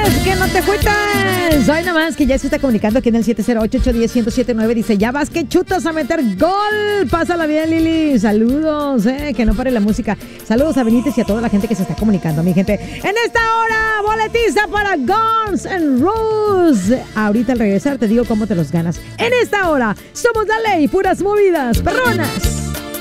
que no te agüites. Hoy nomás que ya se está comunicando aquí en el 708-810-1079. Dice, ya vas que chutas a meter gol. Pásala bien, Lili. Saludos, que no pare la música. Saludos a Benítez y a toda la gente que se está comunicando, mi gente. En esta hora, boletiza para Guns N' Roses. Ahorita al regresar te digo cómo te los ganas. En esta hora, somos la ley, puras movidas, perronas.